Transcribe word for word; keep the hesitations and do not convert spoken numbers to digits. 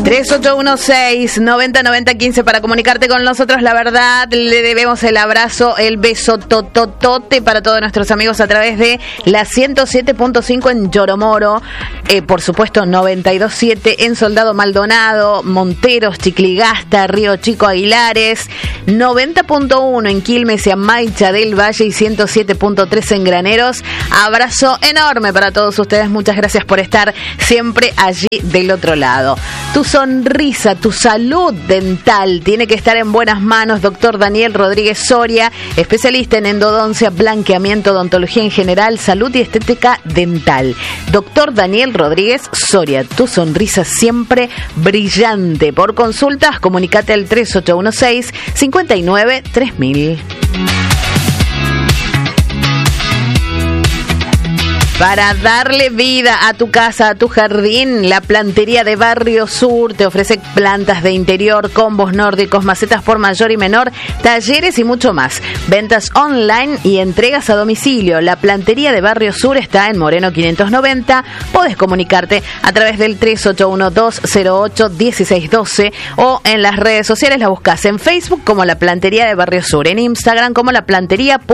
tres ocho uno seis, noventa noventa quince para comunicarte con nosotros. La verdad, le debemos el abrazo, el beso tototote para todos nuestros amigos a través de la ciento siete punto cinco en Yoromoro, eh, por supuesto noventa y dos punto siete en Soldado Maldonado, Monteros, Chicligasta, Río Chico, Aguilares, noventa punto uno en Quilmes y Amaicha del Valle y ciento siete punto tres en Graneros. Abrazo enorme para todos ustedes, muchas gracias por estar siempre allí del otro lado. Tu sonrisa, tu salud dental tiene que estar en buenas manos. Doctor Daniel Rodríguez Soria, especialista en endodoncia, blanqueamiento, odontología en general, salud y estética dental. Doctor Daniel Rodríguez Soria, tu sonrisa siempre brillante. Por consultas, comunícate al tres ocho uno seis, cinco nueve tres mil. Para darle vida a tu casa, a tu jardín, la Plantería de Barrio Sur te ofrece plantas de interior, combos nórdicos, macetas por mayor y menor, talleres y mucho más. Ventas online y entregas a domicilio. La Plantería de Barrio Sur está en Moreno quinientos noventa. Podés comunicarte a través del tres ocho uno dos cero ocho uno seis uno dos o en las redes sociales. La buscas en Facebook como La Plantería de Barrio Sur, en Instagram como La Plantería.